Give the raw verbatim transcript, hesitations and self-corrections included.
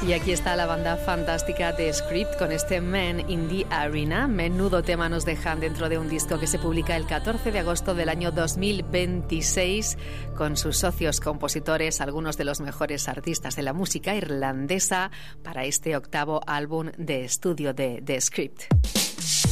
Y aquí está la banda fantástica The Script con este Man in the Arena. Menudo tema nos dejan dentro de un disco que se publica el catorce de agosto del año dos mil veintiséis con sus socios compositores, algunos de los mejores artistas de la música irlandesa, para este octavo álbum de estudio de The Script.